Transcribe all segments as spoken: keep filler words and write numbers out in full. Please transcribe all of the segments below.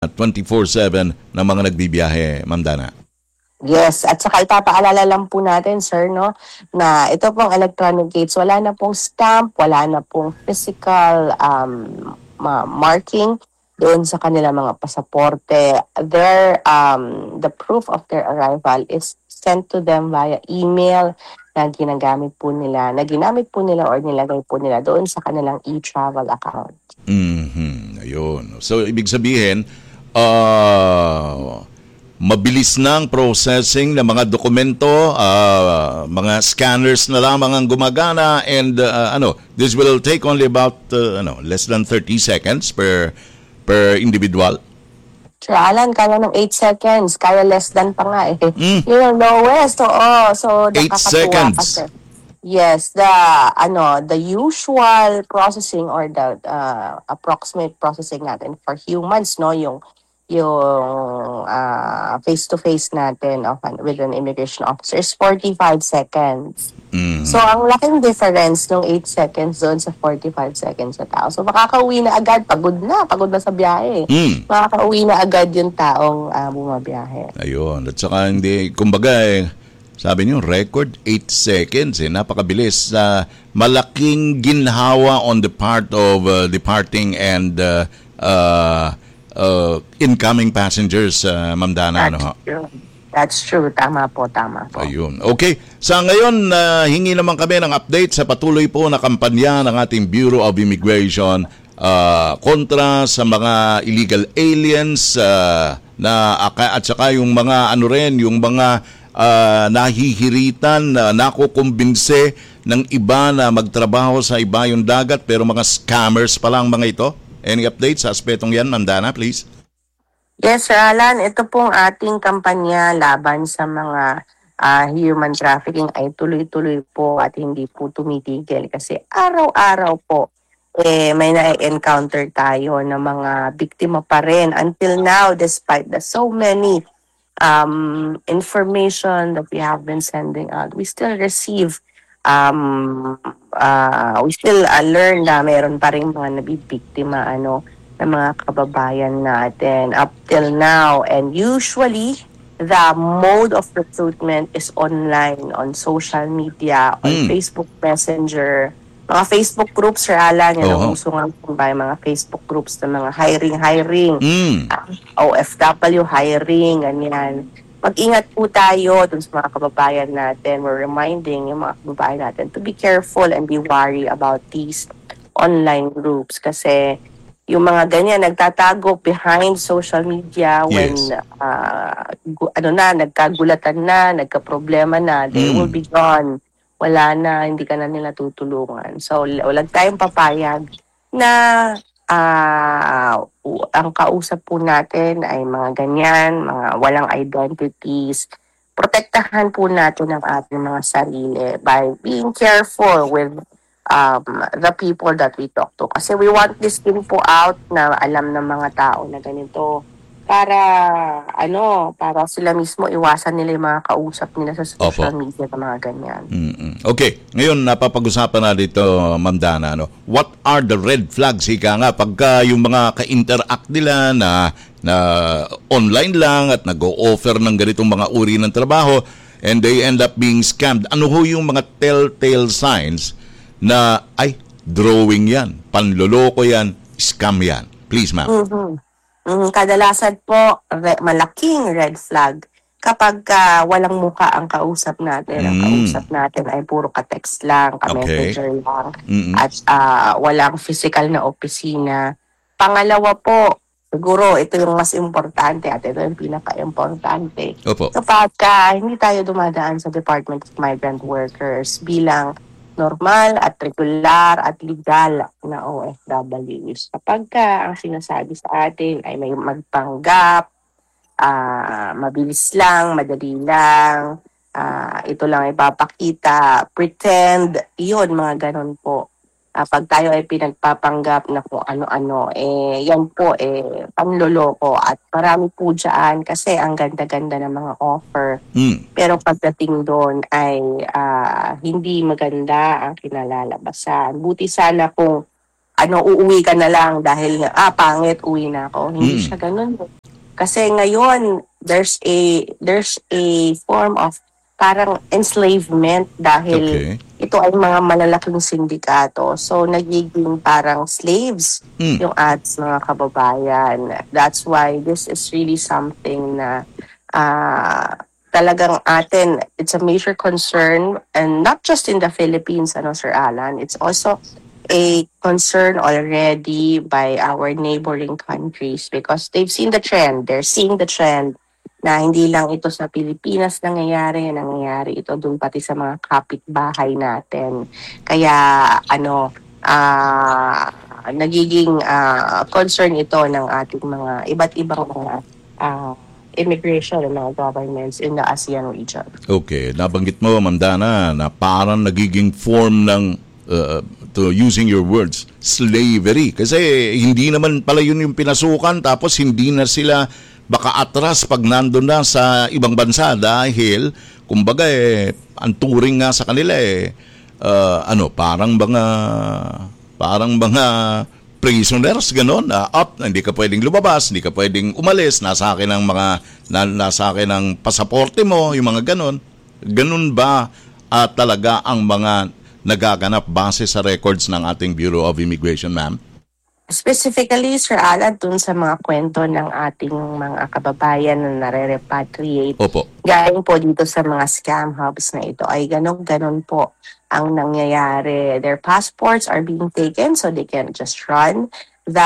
twenty-four seven ng mga nagbibiyahe, Ma'am Dana. Yes, at saka ipapaalala lang po natin, sir, no, na ito pong electronic gates, wala na pong stamp, wala na pong physical um, ma- marking doon sa kanila mga pasaporte. Their, um, the proof of their arrival is sent to them via email na ginagamit po nila, na ginamit po nila or nilagay po nila doon sa kanilang e-travel account. Mm-hmm. Ayun. So, ibig sabihin, uh, mabilis ng processing ng mga dokumento, uh, mga scanners na lamang ang gumagana, and uh, ano, this will take only about uh, ano, less than thirty seconds per per individual. Sir Alan, kaya ng eight seconds, kaya less than pa nga eh. Mm. Yun ang lowest, oo. So, eight nakakatuwa seconds. kasi. Yes, the ano, the usual processing or the uh, approximate processing natin for humans, no, yung yung uh, face-to-face natin of, with an immigration officer is forty-five seconds. Mm. So, ang laking difference ng eight seconds doon sa forty-five seconds sa tao. So, makakauwi na agad. Pagod na. Pagod na sa biyahe. Mm. Makakauwi na agad yung taong uh, bumabiyahe. Ayun. At saka hindi, kumbaga eh, sabi niyo, record eight seconds. Eh, napakabilis. Uh, malaking ginhawa on the part of uh, departing and uh, uh, uh, incoming passengers, uh, Ma'am Dana. That's ano, true. That's true. Tama po, tama po. Ayun. Okay. Sa ngayon, uh, hingi naman kami ng update sa patuloy po na kampanya ng ating Bureau of Immigration uh, kontra sa mga illegal aliens uh, na at saka yung mga ano rin, yung mga uh, nahihiritan, uh, nakukumbinse ng iba na magtrabaho sa iba yung dagat pero mga scammers pa lang mga ito. Any updates sa aspetong yan, Ma'am Dana, please? Yes, Sir Alan, ito pong ating kampanya laban sa mga uh, human trafficking ay tuloy-tuloy po at hindi po tumitigil kasi araw-araw po eh, may na-encounter tayo ng mga biktima pa rin until now despite the so many um, information that we have been sending out. We still receive, um, uh, we still uh, learn na meron pa rin mga nabibiktima, ano, ng mga kababayan natin up till now. And usually, the mode of recruitment is online, on social media, on Mm. Facebook Messenger, mga Facebook groups, Sir Alan, yan ang Oo. uso nga po ba, yung mga Facebook groups ng mga hiring-hiring, Mm. O F W hiring, ganyan. Mag-ingat po tayo dun sa mga kababayan natin. We're reminding yung mga kababayan natin to be careful and be wary about these online groups kasi yung mga ganyan nagtatago behind social media when Yes. uh, gu- ano na, nagkagulatan na, nagka-problema na, they Mm. will be gone. Wala na, hindi ka na nila tutulungan. So, wala tayong papayag na uh, ang kausap po natin ay mga ganyan, mga walang identities. Protektahan po natin ang ating mga sarili by being careful with um, the people that we talk to. Kasi we want this info out na alam ng mga tao na ganito para ano, para sila mismo iwasan nila yung mga kausap nila sa social Opo. media na mga ganyan. Mm-mm. Okay, ngayon napapag-usapan na dito, Ma'am Dana, ano? What are the red flags, hika nga, pagka yung mga ka-interact nila na, na online lang at nag-o-offer ng ganitong mga uri ng trabaho and they end up being scammed. Ano ho yung mga telltale signs na, ay, drawing yan, panloloko yan, scam yan? Please, ma'am. Mhm. Mhm. Kadalasan po, re- malaking red flag kapag ah, walang muka ang kausap natin. Ang Mm. kausap natin ay puro ka-text lang, ka-messenger lang, Mm-mm. at ah, walang physical na opisina. Pangalawa po, siguro ito yung mas importante at ito yung pinaka-importante. Opo. Kapag ah, hindi tayo dumadaan sa Department of Migrant Workers bilang normal at regular at legal na O F Ws. Kapag ka ang sinasabi sa atin ay may magpanggap, ah, mabilis lang, madali lang, ah, ito lang ipapakita, pretend, yun, mga ganun po. Ah, pag tayo ay pinagpapanggap na kung ano-ano, eh, yan po, eh, panloloko. At marami po dyan kasi ang ganda-ganda ng mga offer. Mm. Pero pagdating doon ay ah, hindi maganda ang kinalalabasan. Buti sana kung ano, uuwi ka na lang dahil nga, ah, pangit, uwi na ako. Hindi Mm. siya ganun. Kasi ngayon, there's a, there's a form of parang enslavement dahil Okay. ito ay mga malalaking sindikato. So, nagiging parang slaves Mm. yung ads mga kababayan. That's why this is really something na ah talagang atin, it's a major concern, and not just in the Philippines, ano, Sir Alan, it's also a concern already by our neighboring countries because they've seen the trend, they're seeing the trend na hindi lang ito sa Pilipinas nangyayari, nangyayari ito doon pati sa mga kapitbahay natin. Kaya ano, ah nagiging ah, concern ito ng ating mga iba't ibang mga ah, immigration ng mga governments in the ASEAN region. Okay, nabanggit mo, Ma'am Dana, na parang nagiging form ng, uh, to using your words, slavery. Kasi hindi naman pala yun yung pinasukan, tapos hindi na sila baka atras pag nandun na sa ibang bansa dahil, kumbaga eh, ang turing nga sa kanila eh, uh, ano, parang mga, parang mga prisoners, gano'n, uh, up, hindi ka pwedeng lumabas, hindi ka pwedeng umalis, nasa akin ang mga, na, nasa akin ang pasaporte mo, yung mga gano'n. Ganun ba uh, talaga ang mga nagaganap base sa records ng ating Bureau of Immigration, ma'am? Specifically, Sir Alan, dun sa mga kwento ng ating mga kababayan na nare-repatriate, Opo. galing po dito sa mga scam hubs na ito, ay ganon-ganon po ang nangyayari. Their passports are being taken so they can just run. The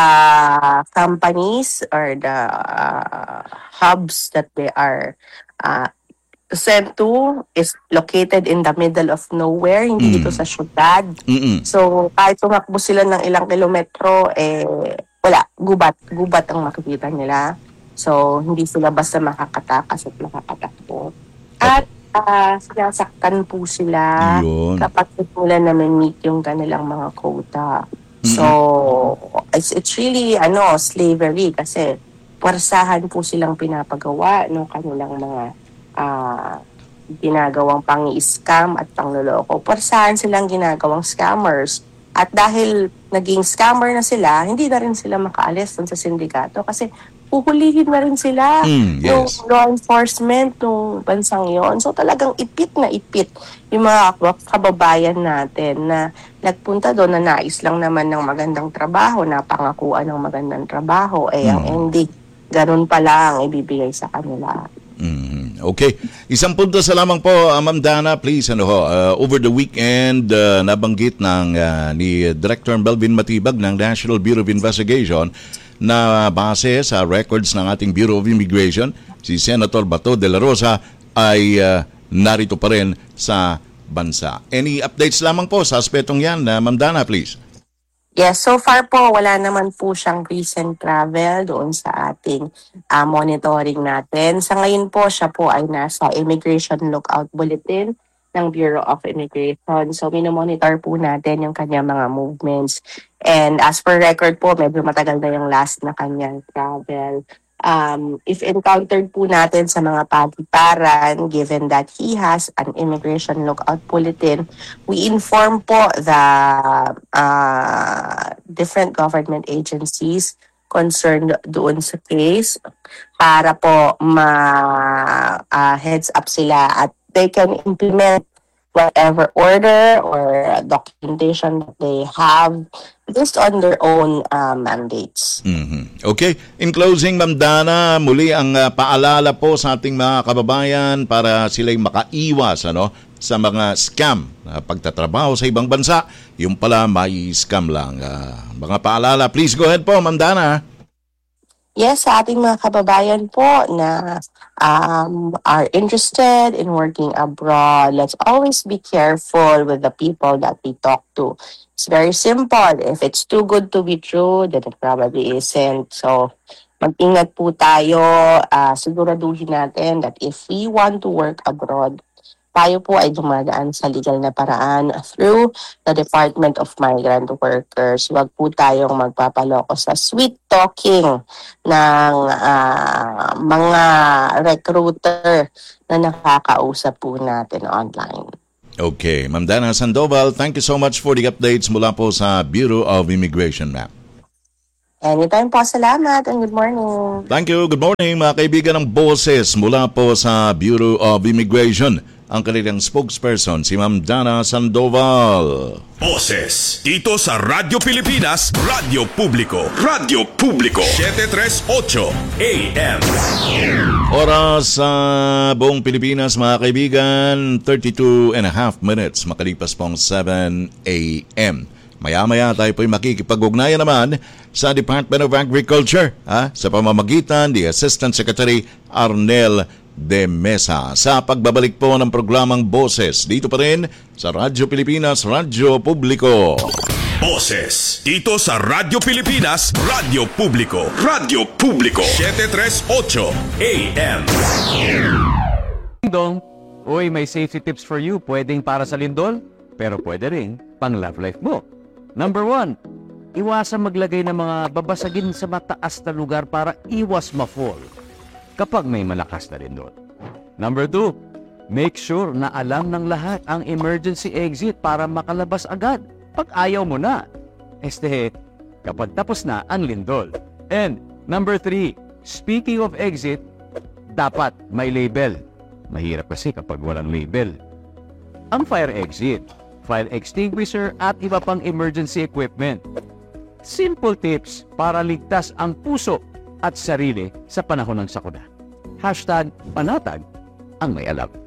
companies or the uh, hubs that they are uh, sent to is located in the middle of nowhere, hindi Mm. ito sa syudad. Mm-mm. So, kahit tumakbo sila ng ilang kilometro, eh, wala, gubat, gubat ang makikita nila. So, hindi sila basta makakatakas at makakatakbo. At uh, sinasaktan po sila Yun. kapag nila naman meet yung kanilang mga quota. So, it's, it's really, ano, slavery kasi puwersahan po silang pinapagawa ng kanilang mga uh, ginagawang pang-scam at pangloloko. Puwersahan silang ginagawang scammers. At dahil naging scammer na sila, hindi na rin sila makaalis dun sa sindikato kasi puhulihin na rin sila Mm, yung yes. law enforcement ng bansang yon. So talagang ipit na ipit yung mga kababayan natin na nagpunta doon na nais lang naman ng magandang trabaho, na pangakuan ng magandang trabaho, eh ang Mm. ending, ganun pa lang ibibigay sa kanila. Mhm. Okay. Isang punto sa lamang po, uh, Ma'am Dana, please. Ano ho, uh, over the weekend, uh, nabanggit ng uh, ni Director Melvin Matibag ng National Bureau of Investigation na base sa records ng ating Bureau of Immigration, si Senator Bato de la Rosa ay uh, narito pa rin sa bansa. Any updates lamang po sa aspetong yan, uh, Ma'am Dana, please? Yes, so far po wala naman po siyang recent travel doon sa ating uh, monitoring natin. Sa ngayon po siya po ay nasa Immigration Lookout Bulletin ng Bureau of Immigration. So minomonitor po natin yung kanyang mga movements. And as per record po, medyo matagal na yung last na kanyang travel. Um, if encountered po natin sa mga paliparan, given that he has an Immigration Lookout Bulletin, we inform po the uh, different government agencies concerned doon sa case para po ma-heads up sila at they can implement whatever order or documentation that they have based on their own uh, mandates. Mhm. Okay. In closing, Ma'am Dana, muli ang uh, paalala po sa ating mga kababayan para sila'y makaiwas ano, sa mga scam na pagtatrabaho sa ibang bansa. Yung pala, may scam lang. Uh, mga paalala, please go ahead po, Ma'am Dana. Yes, sa ating mga kababayan po na um, are interested in working abroad, let's always be careful with the people that we talk to. It's very simple. If it's too good to be true, then it probably isn't. So, mag-ingat po tayo. Uh, siguraduhin natin that if we want to work abroad, tayo po ay dumadaan sa legal na paraan through the Department of Migrant Workers. Huwag po tayong magpapaloko sa sweet talking ng uh, mga recruiter na nakakausap po natin online. Okay, Ma'am Dana Sandoval, thank you so much for the updates mula po sa Bureau of Immigration, ma'am. Anytime po, salamat and good morning. Thank you, good morning mga kaibigan ng boses mula po sa Bureau of Immigration. Ang kanilang spokesperson, si Ma'am Dana Sandoval. Boses, dito sa Radyo Pilipinas, Radyo Publiko, Radyo Publiko, seven thirty-eight A M. Oras sa buong Pilipinas mga kaibigan, thirty-two and a half minutes, makalipas pong seven A M. Maya-maya tayo po'y makikipag-ugnayan naman sa Department of Agriculture ha, sa pamamagitan ni Assistant Secretary Arnel de Mesa sa pagbabalik po ng programang Boses dito pa rin sa Radyo Pilipinas, Radyo Publiko. Boses, dito sa Radyo Pilipinas, Radyo Publiko, Radyo Publiko, seven thirty-eight A M. Dong, uy, may safety tips for you. Pwedeng para sa lindol, pero pwede rin pang love life mo. Number one, iwasan maglagay ng mga babasagin sa mataas na lugar para iwas ma-fall kapag may malakas na lindol. Number two, make sure na alam ng lahat ang emergency exit para makalabas agad pag ayaw mo na. Este, kapag tapos na ang lindol. And number three, speaking of exit, dapat may label. Mahirap kasi kapag walang label. Ang fire exit, fire extinguisher at iba pang emergency equipment. Simple tips para ligtas ang puso at sarili sa panahon ng sakuna. Hashtag panatag ang may alam.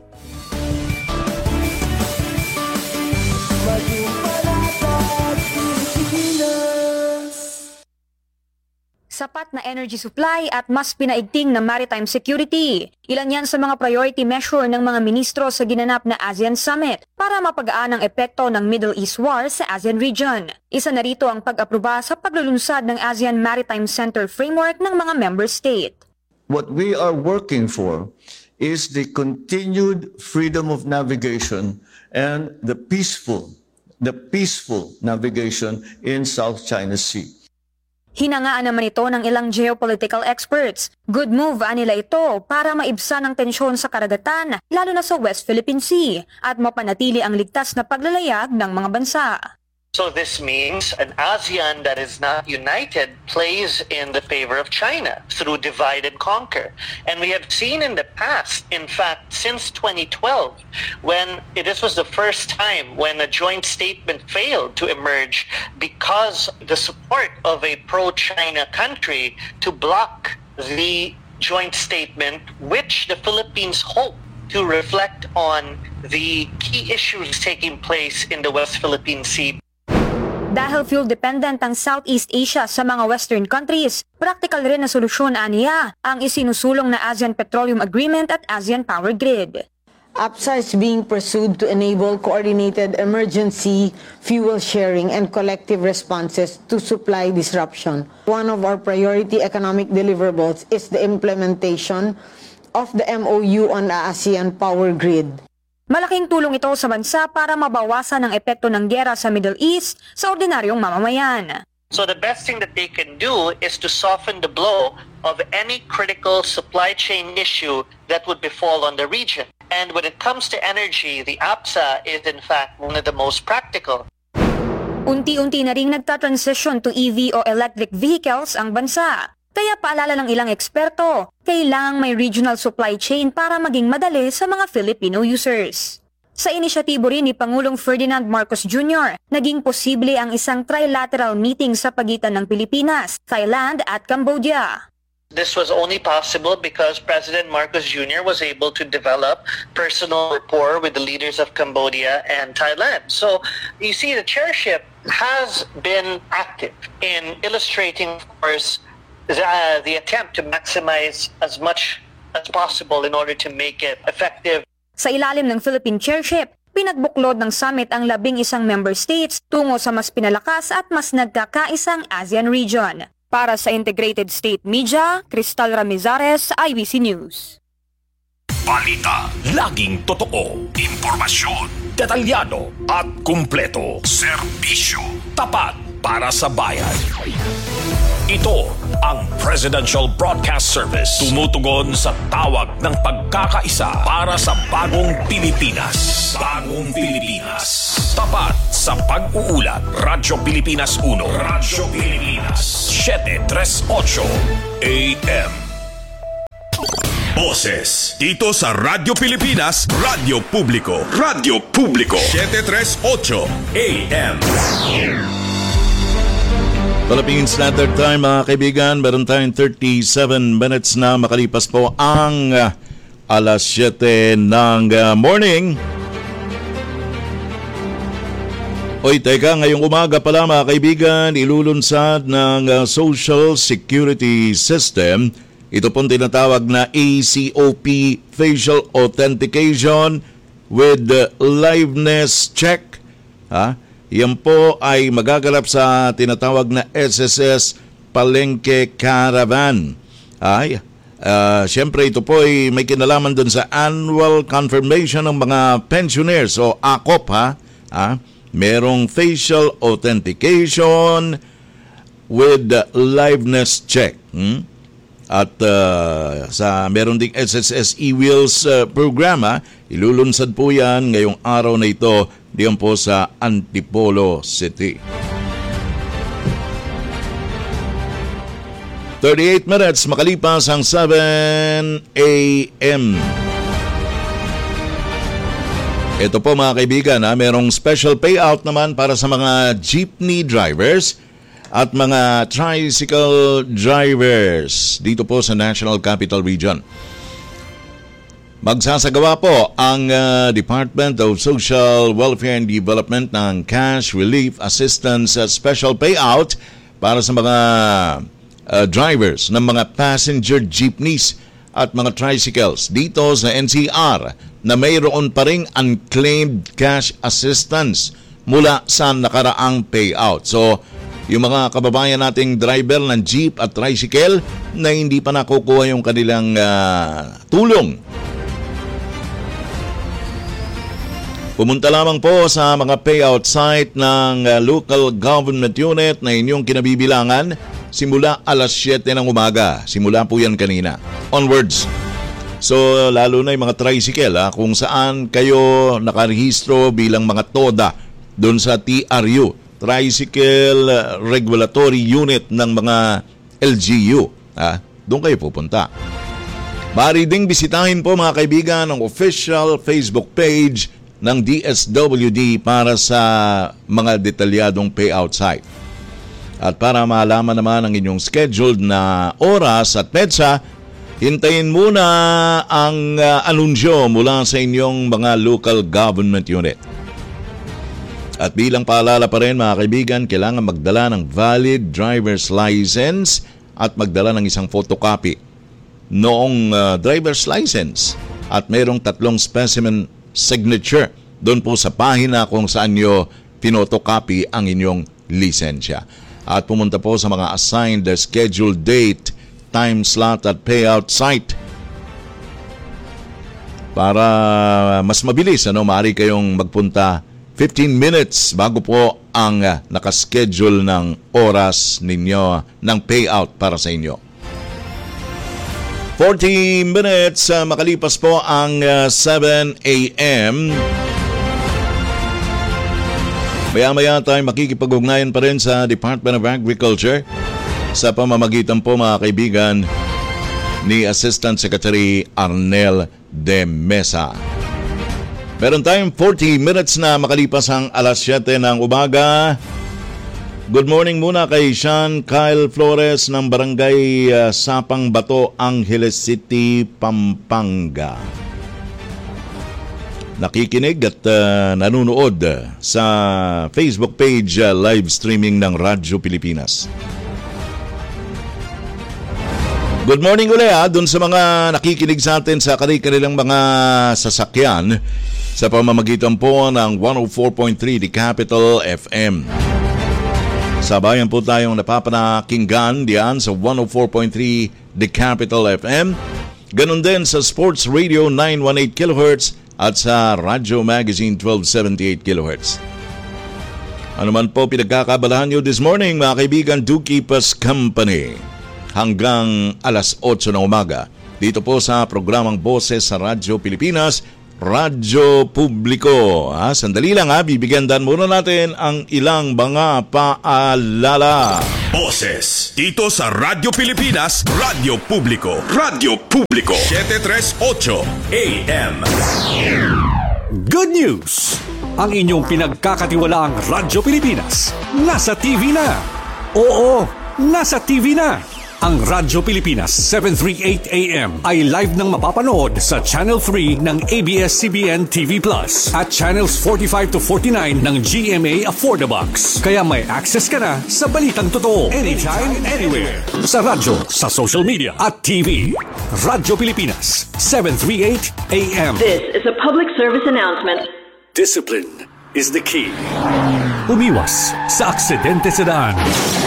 Sapat na energy supply at mas pinaigting na maritime security. Ilan yan sa mga priority measure ng mga ministro sa ginanap na ASEAN Summit para mapagaan ang epekto ng Middle East War sa ASEAN region. Isa na rito ang pag-aproba sa paglulunsad ng ASEAN Maritime Center Framework ng mga member state. What we are working for is the continued freedom of navigation and the peaceful, the peaceful navigation in South China Sea. Hinangaan naman ito ng ilang geopolitical experts. Good move anila ito para maibsan ang tensyon sa karagatan, lalo na sa West Philippine Sea, at mapanatili ang ligtas na paglalayag ng mga bansa. So this means an ASEAN that is not united plays in the favor of China through divide and conquer. And we have seen in the past, in fact, since twenty twelve, when this was the first time when a joint statement failed to emerge because the support of a pro-China country to block the joint statement, which the Philippines hope to reflect on the key issues taking place in the West Philippine Sea. Dahil fuel-dependent ang Southeast Asia sa mga Western countries, practical rin na solusyon aniya ang isinusulong na ASEAN Petroleum Agreement at ASEAN Power Grid. A P S A is being pursued to enable coordinated emergency fuel sharing and collective responses to supply disruption. One of our priority economic deliverables is the implementation of the M O U on the ASEAN Power Grid. Malaking tulong ito sa bansa para mabawasan ang epekto ng giyera sa Middle East sa ordinaryong mamamayan. So the best thing that they can do is to soften the blow of any critical supply chain issue that would befall on the region. And when it comes to energy, the A P S A is in fact one of the most practical. Unti-unti na ring nagta-transition to E V o electric vehicles ang bansa. Kaya paalala ng ilang eksperto, kailangang may regional supply chain para maging madali sa mga Filipino users. Sa inisyatibo rin ni Pangulong Ferdinand Marcos Junior, naging posible ang isang trilateral meeting sa pagitan ng Pilipinas, Thailand at Cambodia. This was only possible because President Marcos Junior was able to develop personal rapport with the leaders of Cambodia and Thailand. So you see, the chairship has been active in illustrating, of course, the, uh, the attempt to maximize as much as possible in order to make it effective. Sa ilalim ng Philippine chairship, pinagbuklod ng summit ang labing isang member states tungo sa mas pinalakas at mas nagkakaisang ASEAN region. Para sa Integrated State Media, Cristal Ramizares, I B C News. Balita, laging totoo, impormasyon, detalyado at kumpleto, serbisyo, tapat para sa bayan. Ito ang Presidential Broadcast Service. Tumutugon sa tawag ng pagkakaisa para sa bagong Pilipinas. Bagong Pilipinas. Tapat sa pag-uulat. Radyo Pilipinas uno. Radyo Pilipinas. seven thirty-eight A M. Boses dito sa Radyo Pilipinas, Radyo Publiko. Radyo Publiko. seven thirty-eight A M. Philippine Standard Time, mga kaibigan, meron tayong thirty-seven minutes na makalipas po ang uh, alas siyete ng uh, morning. Oy, teka, ngayong umaga pala mga kaibigan, ilulunsad ng uh, Social Security System. Ito pong tinatawag na A C O P Facial Authentication with uh, Liveness Check. Ha? Yan po ay magaganap sa tinatawag na S S S Palengke Caravan. Ay, uh, siyempre ito po ay may kinalaman dun sa annual confirmation ng mga pensioners o A C O P, ha? ha? Merong facial authentication with liveness check. Hmm? At uh, sa meron ding S S S E-Wheels uh, program, ha? Ilulunsad po yan ngayong araw na ito diyan po sa Antipolo City. thirty-eight minutes makalipas ang seven A M. Ito po mga kaibigan, ha? Merong special payout naman para sa mga jeepney drivers at mga tricycle drivers dito po sa National Capital Region. Magsasagawa po ang uh, Department of Social Welfare and Development ng Cash Relief Assistance uh, Special Payout para sa mga uh, drivers ng mga passenger jeepneys at mga tricycles dito sa N C R na mayroon pa ring unclaimed cash assistance mula sa nakaraang payout. So, yung mga kababayan nating driver ng jeep at tricycle na hindi pa nakukuha yung kanilang uh, tulong, pumunta lamang po sa mga payout site ng uh, local government unit na inyong kinabibilangan simula alas siyete ng umaga. Simula po yan kanina. Onwards. So, lalo na yung mga tricycle, ha, kung saan kayo nakarehistro bilang mga TODA doon sa T R U, Tricycle Regulatory Unit ng mga L G U. Ha? Doon kayo pupunta. Maaari ding bisitahin po mga kaibigan ang official Facebook page ng D S W D para sa mga detalyadong payout site. At para malaman naman ang inyong scheduled na oras at petsa, hintayin muna ang uh, anunsyo mula sa inyong mga local government unit. At bilang paalala pa rin mga kaibigan, kailangan magdala ng valid driver's license at magdala ng isang photocopy noong uh, driver's license. At mayroong tatlong specimen signature doon po sa pahina kung saan nyo pinotocopy ang inyong lisensya. At pumunta po sa mga assigned scheduled date, time slot at payout site para mas mabilis. Ano, maaari kayong magpunta fifteen minutes bago po ang uh, nakaschedule ng oras ninyo ng payout para sa inyo. forty minutes uh, makalipas po ang uh, seven A M. Maya-maya tayo makikipag-ugnayan pa rin sa Department of Agriculture sa pamamagitan po mga kaibigan ni Assistant Secretary Arnel de Mesa. Meron tayong forty minutes na makalipas ang alas siyete ng umaga. Good morning muna kay Sean Kyle Flores ng Barangay uh, Sapang Bato, Angeles City, Pampanga. Nakikinig at uh, nanunood sa Facebook page uh, live streaming ng Radyo Pilipinas. Good morning ulit ha, dun sa mga nakikinig sa atin sa kanilang mga sasakyan sa pamamagitan po ng one oh four point three The Capital F M. Sabayan po tayong napapanakinggan diyan sa one oh four point three The Capital F M. Ganon din sa Sports Radio nine eighteen kilohertz at sa Radyo Magazine twelve seventy-eight kilohertz. Ano man po pinagkakabalahan nyo this morning, mga kaibigan, do keep us company hanggang alas otso ng umaga. Dito po sa programang Boses sa Radyo Pilipinas, Radyo Publiko. Ha, sandali lang ha, bibigyan dan muna natin ang ilang mga paalala. Boses dito sa Radyo Pilipinas, Radyo Publiko. Radyo Publiko seven thirty-eight A M. Good news! Ang inyong pinagkakatiwalaang Radyo Pilipinas nasa T V na. Oo, nasa T V na. Ang Radyo Pilipinas seven thirty-eight A M ay live nang mapapanood sa Channel three ng A B S C B N T V Plus at Channels forty-five to forty-nine ng G M A Affordabox. Kaya may access ka na sa balitang totoo anytime, anywhere. Sa radyo, sa social media at T V. Radyo Pilipinas seven thirty-eight A M. This is a public service announcement. Discipline is the key. Umiwas sa aksidente sa daan.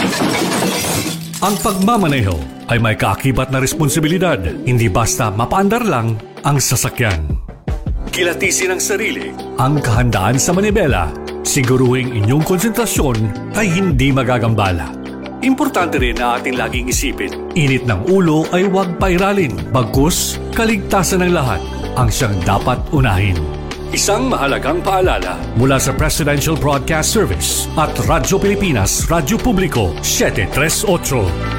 Ang pagmamaneho ay may kaakibat na responsibilidad, hindi basta mapaandar lang ang sasakyan. Kilatisin ang sarili, ang kahandaan sa manibela, siguruhing inyong konsentrasyon ay hindi magagambala. Importante rin na ating laging isipin, init ng ulo ay huwag pairalin, bagkus kaligtasan ng lahat ang siyang dapat unahin. Isang mahalagang paalala mula sa Presidential Broadcast Service at Radyo Pilipinas, Radyo Publiko seven thirty-eight.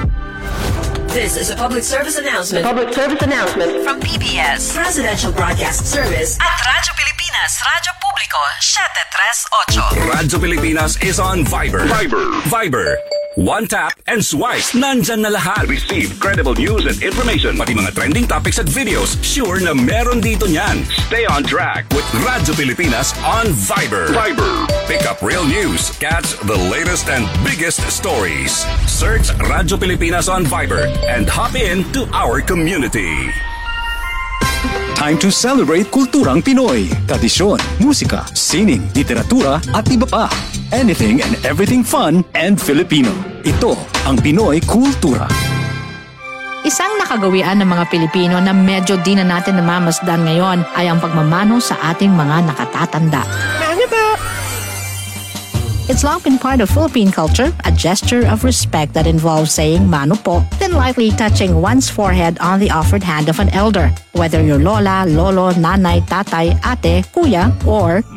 This is a public service announcement. Public service announcement From P B S Presidential Broadcast Service at Radyo Pilipinas, Radyo Publiko seven thirty-eight. Radyo Pilipinas is on Viber. Viber. Viber. One tap and swipe. Nandyan na lahat. Receive credible news and information. Pati mga trending topics at videos. Sure na meron dito niyan. Stay on track with Radyo Pilipinas on Viber. Viber. Pick up real news. Catch the latest and biggest stories. Search Radyo Pilipinas on Viber and hop in to our community. Time to celebrate kulturang Pinoy, tradisyon, musika, sining, literatura at iba pa. Anything and everything fun and Filipino. Ito ang Pinoy Kultura. Isang nakagawian ng mga Pilipino na medyo di na natin namamasdan ngayon ay ang pagmamano sa ating mga nakatatanda. It's long been part of Philippine culture, a gesture of respect that involves saying mano po, then lightly touching one's forehead on the offered hand of an elder, whether your lola, lolo, nanay, tatay, ate, kuya, or